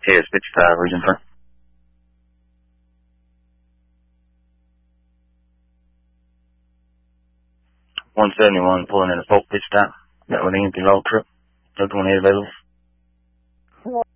Yes, 55, region front. 171 pulling in a 4 pitch stop. Got one empty log truck. Another one available.